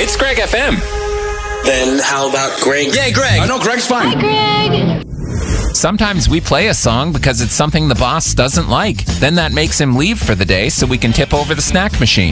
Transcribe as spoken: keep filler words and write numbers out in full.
It's Greg F M. Then how about Greg? Yeah, Greg. I know Greg's fine. Hi, Greg. Sometimes we play a song because it's something the boss doesn't like. Then that makes him leave for the day so we can tip over the snack machine.